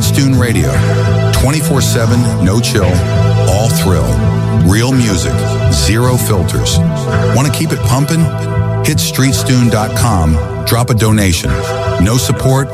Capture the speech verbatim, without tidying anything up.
Streetstune Radio. twenty-four seven, no chill, all thrill. Real music, zero filters. Want to keep it pumping? Hit streetstune dot com, drop a donation. No support,